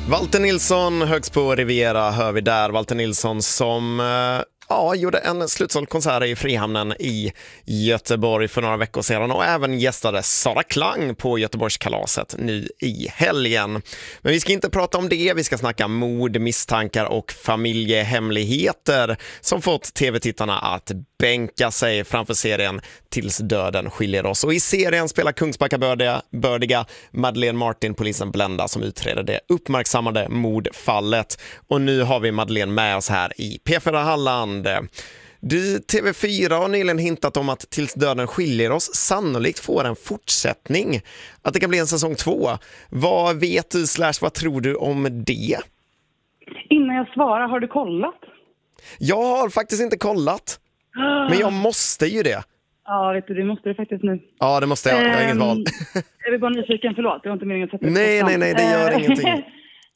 Walter Nilsson, högst på Riviera hör vi där. Walter Nilsson som gjorde en slutsåld konsert i Frihamnen i Göteborg för några veckor sedan och även gästade Sara Klang på Göteborgskalaset nu i helgen. Men vi ska inte prata om det, vi ska snacka mord, misstankar och familjehemligheter som fått tv-tittarna att bänka sig framför serien Tills döden skiljer oss. Och i serien spelar Kungsbacka-bördiga Madeleine Martin polisen Blenda som utreder det uppmärksammade mordfallet. Och nu har vi Madeleine med oss här i P4 Halland. Du, TV4 har nyligen hintat om att Tills döden skiljer oss sannolikt får en fortsättning. Att det kan bli en säsong 2. Vad vet du / vad tror du om det? Innan jag svarar, har du kollat? Jag har faktiskt inte kollat. Men jag måste ju det. Ja, vet du, det måste du faktiskt nu. Ja, det måste jag. Jag har inget val. Jag vill bara nyfiken, förlåt. Jag har inte meningen att sätta Nej, det gör ingenting.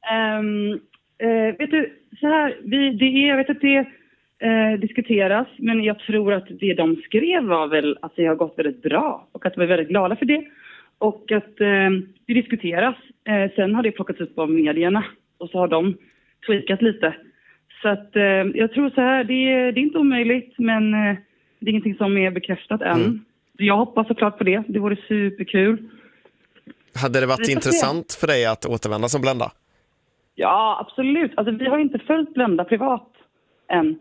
Vet du, så här, jag vet att det diskuteras, men jag tror att det de skrev var väl att det har gått väldigt bra och att vi är väldigt glada för det. Och att det diskuteras. Sen har det plockats upp av medierna och så har de tweakat lite. Så att jag tror så här, det är inte omöjligt, men det är ingenting som är bekräftat än. Jag hoppas såklart på det. Det vore superkul. Hade det varit intressant för dig att återvända som Blenda? Ja, absolut. Alltså, vi har inte följt Blenda privat än.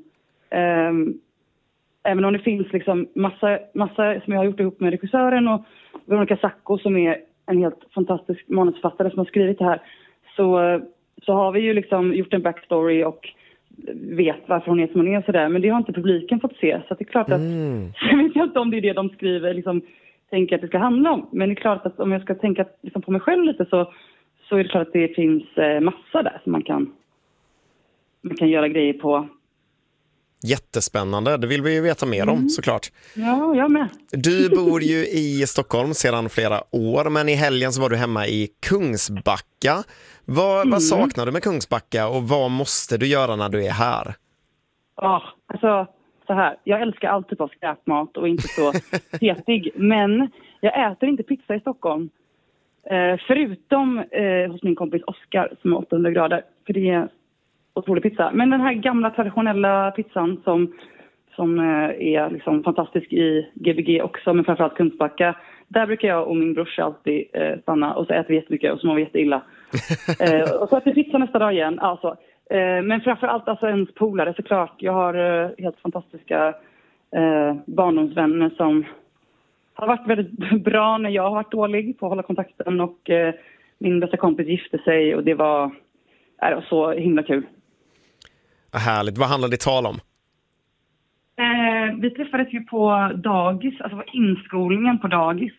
Även om det finns liksom massa som jag har gjort ihop med regissören och Veronica Sacco som är en helt fantastisk manusförfattare som har skrivit det här. Så har vi ju liksom gjort en backstory och vet varför hon är som hon är och sådär. Men det har inte publiken fått se. Så det är klart att jag vet inte om det är det de skriver liksom, tänker att det ska handla om. Men det är klart att om jag ska tänka liksom, på mig själv lite så är det klart att det finns massa där som man kan göra grejer på. Jättespännande, det vill vi ju veta mer om såklart. Ja, jag med. Du bor ju i Stockholm sedan flera år, men i helgen så var du hemma i Kungsbacka. Vad saknar du med Kungsbacka och vad måste du göra när du är här? Alltså så här, jag älskar allt typ av skräpmat och inte så petig, men jag äter inte pizza i Stockholm. Förutom hos min kompis Oskar som är 800 grader, för det är otrolig pizza. Men den här gamla traditionella pizzan som är liksom fantastisk i Gbg också, men framförallt Kungsbacka. Där brukar jag och min brorsa alltid stanna och så äter vi jättemycket och så mår vi jätteilla. Och så äter vi pizza nästa dag igen. Alltså. Men framförallt alltså ens polare såklart. Jag har helt fantastiska barndomsvänner som har varit väldigt bra när jag har varit dålig på att hålla kontakten. Och min bästa kompis gifte sig och det var så himla kul. Härligt. Vad handlar det tal om? Vi träffades ju på dagis, alltså på inskolningen på dagis.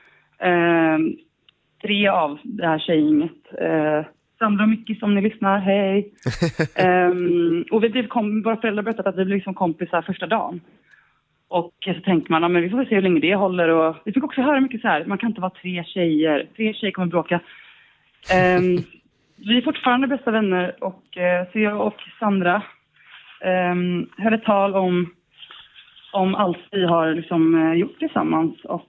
3 av det här tjejgänget. Sandra och Micke som ni lyssnar, hej. Och vi blev våra föräldrar berättade att vi blev liksom kompisar första dagen. Och så tänkte man, men vi får väl se hur länge det håller. Och vi fick också höra mycket så här, man kan inte vara 3 tjejer. 3 tjejer kommer bråka. Vi är fortfarande bästa vänner och så jag och Sandra höll ett tal om allt vi har liksom gjort tillsammans och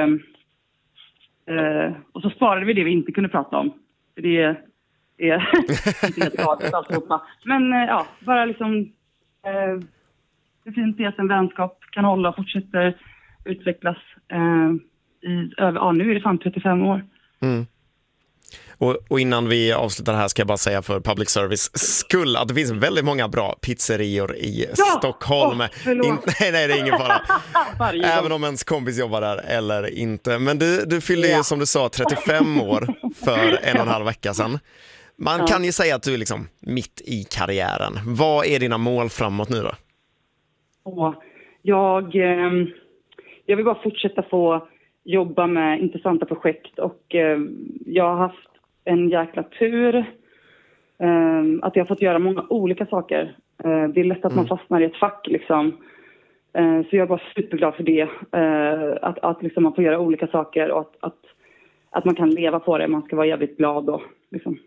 så sparade vi det vi inte kunde prata om. För det är inte helt galet alltihopa. Men bara liksom det finns att en vänskap kan hålla och fortsätter utvecklas nu är det fan 35 år. Och innan vi avslutar det här ska jag bara säga för public service skull att det finns väldigt många bra pizzerior i Stockholm. Nej, det är ingen fara. Även om ens kompis jobbar där eller inte. Men du fyllde ju som du sa 35 år för 1,5 vecka sedan. Man kan ju säga att du är liksom mitt i karriären. Vad är dina mål framåt nu då? Jag vill bara fortsätta få jobba med intressanta projekt och jag har haft en jäkla tur att jag har fått göra många olika saker. Det är lätt att man fastnar i ett fack liksom. Så jag är bara superglad för det. Att liksom man får göra olika saker och att man kan leva på det. Man ska vara jävligt glad då. Liksom.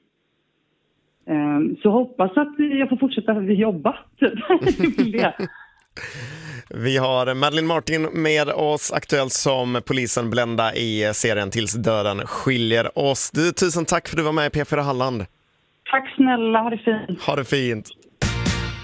Så hoppas att jag får fortsätta jobba. Det. Vi har Madeleine Martin med oss, aktuellt som polisen Blenda i serien Tills döden skiljer oss. Du, tusen tack för att du var med i P4 Halland. Tack snälla, ha det fint. Ha det fint.